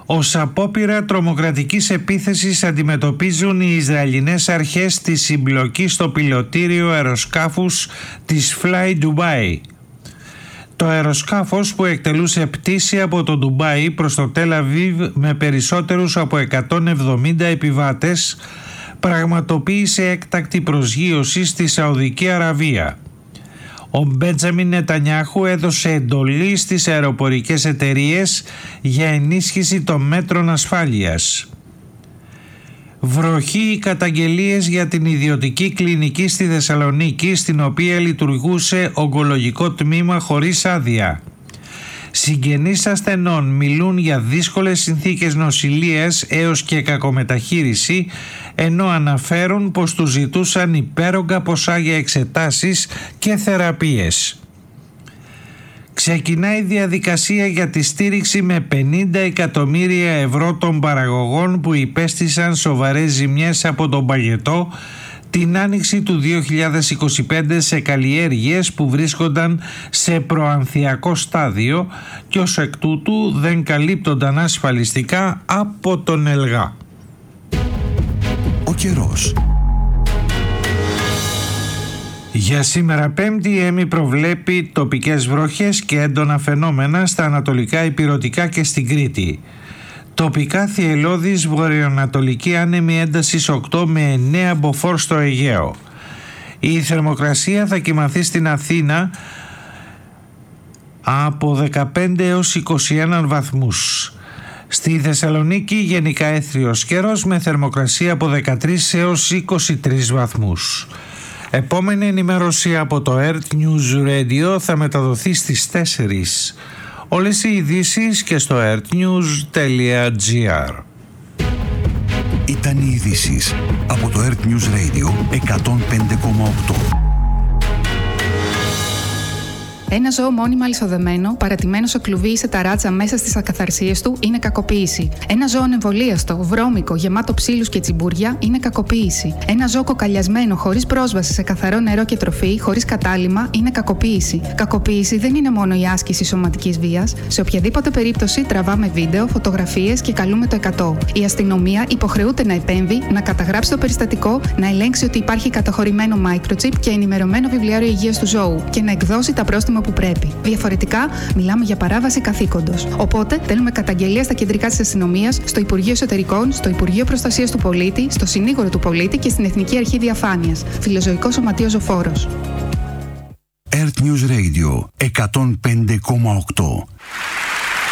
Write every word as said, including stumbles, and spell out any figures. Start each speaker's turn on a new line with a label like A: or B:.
A: Ως απόπειρα τρομοκρατικής επίθεσης αντιμετωπίζουν οι Ισραηλινές αρχές τη συμπλοκή στο πιλωτήριο αεροσκάφους της Fly Dubai. Το αεροσκάφος, που εκτελούσε πτήση από το Ντουμπάι προς το Τελ Αβίβ με περισσότερους από εκατόν εβδομήντα επιβάτες, πραγματοποίησε έκτακτη προσγείωση στη Σαουδική Αραβία. Ο Μπέντζαμιν Νετανιάχου έδωσε εντολή στις αεροπορικές εταιρείες για ενίσχυση των μέτρων ασφάλειας. Βροχή οι καταγγελίες για την ιδιωτική κλινική στη Θεσσαλονίκη, στην οποία λειτουργούσε ογκολογικό τμήμα χωρίς άδεια. Συγγενείς ασθενών μιλούν για δύσκολες συνθήκες νοσηλείας έως και κακομεταχείριση, ενώ αναφέρουν πως τους ζητούσαν υπέρογκα ποσά για εξετάσεις και θεραπείες. Ξεκινάει η διαδικασία για τη στήριξη με πενήντα εκατομμύρια ευρώ των παραγωγών που υπέστησαν σοβαρές ζημιές από τον παγετό την άνοιξη του δύο χιλιάδες είκοσι πέντε σε καλλιέργειες που βρίσκονταν σε προανθιακό στάδιο και ως εκ τούτου δεν καλύπτονταν ασφαλιστικά από τον ΕΛΓΑ.
B: Ο καιρός.
A: Για σήμερα Πέμπτη η ΕΜΗ προβλέπει τοπικές βροχές και έντονα φαινόμενα στα ανατολικά ηπειρωτικά και στην Κρήτη. Τοπικά θυελλώδης βορειοανατολική άνεμη έντασης οκτώ με εννέα μποφόρ στο Αιγαίο. Η θερμοκρασία θα κυμανθεί στην Αθήνα από δεκαπέντε έως είκοσι ένα βαθμούς. Στη Θεσσαλονίκη γενικά έθριος καιρός με θερμοκρασία από δεκατρείς έως είκοσι τρεις βαθμούς. Επόμενη ενημέρωση από το Earth News Radio θα μεταδοθεί στις τέσσερις. Όλες οι ειδήσεις και στο earthnews.gr.
B: Ήταν οι ειδήσεις από το Earth News Radio εκατόν πέντε κόμμα οκτώ.
C: Ένα ζώο μόνιμα αλυσοδεμένο, παρατημένο σε κλουβί ή σε ταράτσα μέσα στις ακαθαρσίες του, είναι κακοποίηση. Ένα ζώο εμβολίαστο, βρώμικο, γεμάτο ψήλους και τσιμπούρια, είναι κακοποίηση. Ένα ζώο κοκαλιασμένο, χωρίς πρόσβαση σε καθαρό νερό και τροφή, χωρίς κατάλυμμα, είναι κακοποίηση. Κακοποίηση δεν είναι μόνο η άσκηση σωματικής βίας. Σε οποιαδήποτε περίπτωση τραβάμε βίντεο, φωτογραφίες και καλούμε το εκατό. Η αστυνομία υποχρεούται να επέμβει, να καταγράψει το περιστατικό, να ελέγξει ότι υπάρχει καταχωρημένο microchip και ενημερωμένο βιβλιάριο υγείας του ζώου και να εκδώσει τα πρόστιμα που πρέπει. Διαφορετικά, μιλάμε για παράβαση καθήκοντος. Οπότε, στέλνουμε καταγγελία στα κεντρικά της αστυνομίας, στο Υπουργείο Εσωτερικών, στο Υπουργείο Προστασίας του Πολίτη, στο Συνήγορο του Πολίτη και στην Εθνική Αρχή Διαφάνειας. Φιλοζωικό Σωματείο Ζωφόρος.
B: Earth News Radio εκατόν πέντε κόμμα οκτώ.